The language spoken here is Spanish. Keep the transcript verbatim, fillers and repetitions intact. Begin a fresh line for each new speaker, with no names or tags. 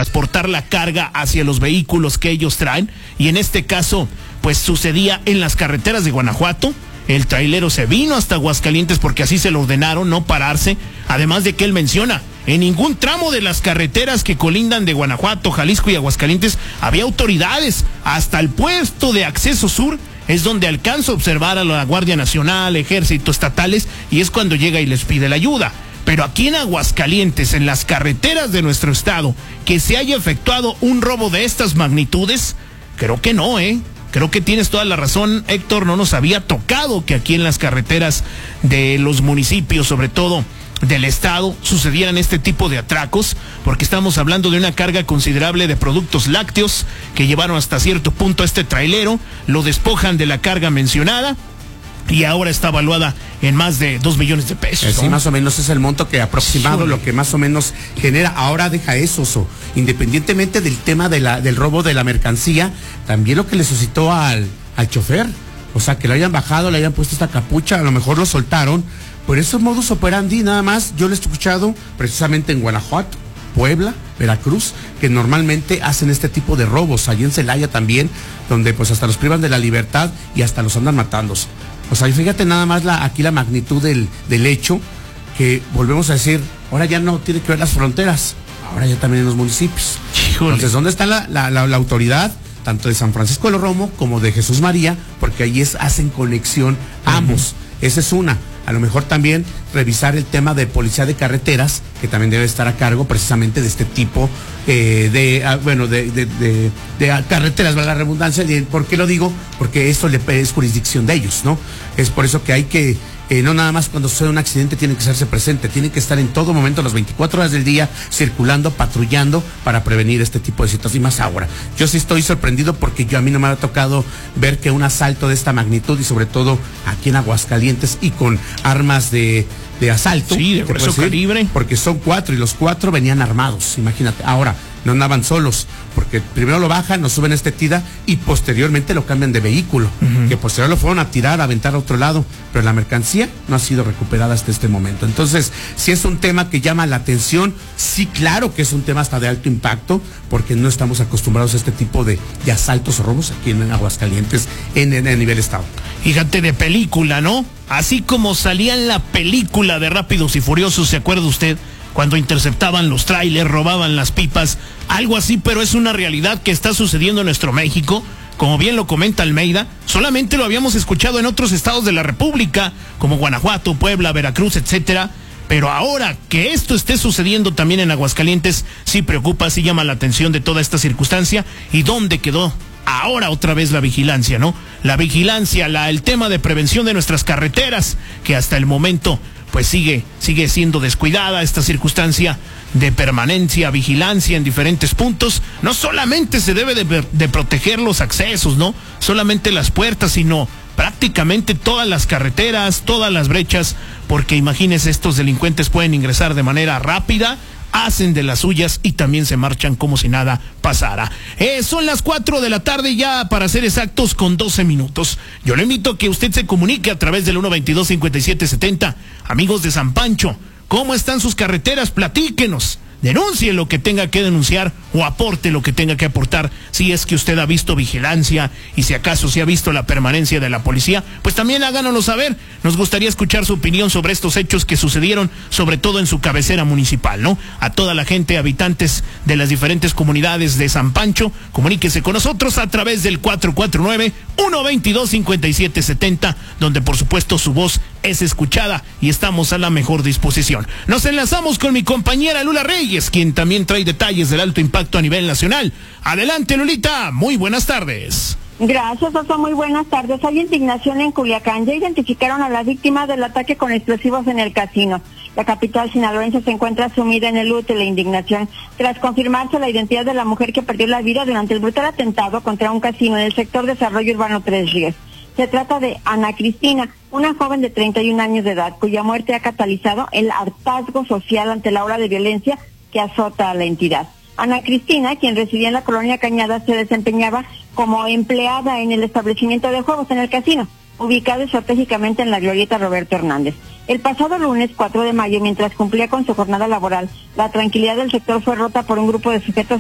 transportar la carga hacia los vehículos que ellos traen, y en este caso pues sucedía en las carreteras de Guanajuato. El trailero se vino hasta Aguascalientes porque así se lo ordenaron, no pararse, además de que él menciona, en ningún tramo de las carreteras que colindan de Guanajuato, Jalisco y Aguascalientes había autoridades. Hasta el puesto de acceso sur es donde alcanza a observar a la Guardia Nacional, Ejército, estatales, y es cuando llega y les pide la ayuda. Pero aquí en Aguascalientes, en las carreteras de nuestro estado, que se haya efectuado un robo de estas magnitudes, creo que no, ¿eh? Creo que tienes toda la razón, Héctor, no nos había tocado que aquí en las carreteras de los municipios, sobre todo del estado, sucedieran este tipo de atracos, porque estamos hablando de una carga considerable de productos lácteos que llevaron hasta cierto punto a este trailero, lo despojan de la carga mencionada y ahora está evaluada en más de dos millones de pesos.
Sí, ¿no? Más o menos es el monto que aproximado, sí, lo que más o menos genera. Ahora deja eso, so, independientemente del tema de la, del robo de la mercancía, también lo que le suscitó al, al chofer, o sea, que lo hayan bajado, le hayan puesto esta capucha, a lo mejor lo soltaron. Por eso modus operandi, nada más, yo lo he escuchado precisamente en Guanajuato, Puebla, Veracruz, que normalmente hacen este tipo de robos, allí en Celaya también, donde pues hasta los privan de la libertad y hasta los andan matándose. O sea, fíjate nada más la, aquí la magnitud del, del hecho, que volvemos a decir, ahora ya no tiene que ver las fronteras, ahora ya también en los municipios. Híjole. Entonces, ¿dónde está la, la, la, la autoridad? Tanto de San Francisco de los Romo como de Jesús María, porque ahí es, hacen conexión ambos. Uh-huh. Esa es una. A lo mejor también revisar el tema de policía de carreteras, que también debe estar a cargo precisamente de este tipo eh, de, ah, bueno, de, de, de, de carreteras, ¿verdad? La redundancia. ¿Por qué lo digo? Porque esto le, es jurisdicción de ellos, ¿no? Es por eso que hay que, eh, no nada más cuando sucede un accidente tiene que hacerse presente, tiene que estar en todo momento, las veinticuatro horas del día, circulando, patrullando para prevenir este tipo de situaciones. Y más ahora. Yo sí estoy sorprendido porque yo a mí no me ha tocado ver que un asalto de esta magnitud, y sobre todo aquí en Aguascalientes y con armas de, de asalto.
Sí, de grueso calibre.
Porque son cuatro y los cuatro venían armados, imagínate. Ahora, no andaban solos, porque primero lo bajan, lo suben a este tida y posteriormente lo cambian de vehículo, uh-huh. que posterior lo fueron a tirar, a aventar a otro lado, pero la mercancía no ha sido recuperada hasta este momento. Entonces, si es un tema que llama la atención, sí, claro que es un tema hasta de alto impacto, porque no estamos acostumbrados a este tipo de, de asaltos o robos aquí en Aguascalientes, en, en, en nivel estado.
Fíjate, de película, ¿no? Así como salía en la película de Rápidos y Furiosos, ¿se acuerda usted? Cuando interceptaban los trailers, robaban las pipas, algo así, pero es una realidad que está sucediendo en nuestro México. Como bien lo comenta Almeida, solamente lo habíamos escuchado en otros estados de la República, como Guanajuato, Puebla, Veracruz, etcétera. Pero ahora que esto esté sucediendo también en Aguascalientes, sí preocupa, sí llama la atención de toda esta circunstancia. ¿Y dónde quedó ahora otra vez la vigilancia, no? La vigilancia, la, el tema de prevención de nuestras carreteras, que hasta el momento pues sigue, sigue siendo descuidada esta circunstancia de permanencia, vigilancia en diferentes puntos. No solamente se debe de, de proteger los accesos, ¿no? Solamente las puertas, sino prácticamente todas las carreteras, todas las brechas, porque imagínense, estos delincuentes pueden ingresar de manera rápida, hacen de las suyas y también se marchan como si nada pasara. Eh, son las cuatro de la tarde ya, para ser exactos, con doce minutos. Yo le invito a que usted se comunique a través del uno veintidós cincuenta y siete setenta. Amigos de San Pancho, ¿cómo están sus carreteras? Platíquenos. Denuncie lo que tenga que denunciar o aporte lo que tenga que aportar. Si es que usted ha visto vigilancia y si acaso se ha visto la permanencia de la policía, pues también háganoslo saber. Nos gustaría escuchar su opinión sobre estos hechos que sucedieron, sobre todo en su cabecera municipal, ¿no? A toda la gente, habitantes de las diferentes comunidades de San Pancho, comuníquese con nosotros a través del cuatro cuatro nueve, uno veintidós cincuenta y siete setenta, donde por supuesto su voz es escuchada y estamos a la mejor disposición. Nos enlazamos con mi compañera Lula Reyes, quien también trae detalles del alto impacto a nivel nacional. Adelante, Lulita, muy buenas tardes.
Gracias, Oso, muy buenas tardes. Hay indignación en Culiacán. Ya identificaron a la víctima del ataque con explosivos en el casino. La capital sinaloense se encuentra sumida en el luto y la indignación tras confirmarse la identidad de la mujer que perdió la vida durante el brutal atentado contra un casino en el sector Desarrollo Urbano Tres Ríos. Se trata de Ana Cristina, una joven de treinta y un años de edad, cuya muerte ha catalizado el hartazgo social ante la ola de violencia que azota a la entidad. Ana Cristina, quien residía en la colonia Cañada, se desempeñaba como empleada en el establecimiento de juegos en el casino, ubicado estratégicamente en la glorieta Roberto Hernández. El pasado lunes cuatro de mayo, mientras cumplía con su jornada laboral, la tranquilidad del sector fue rota por un grupo de sujetos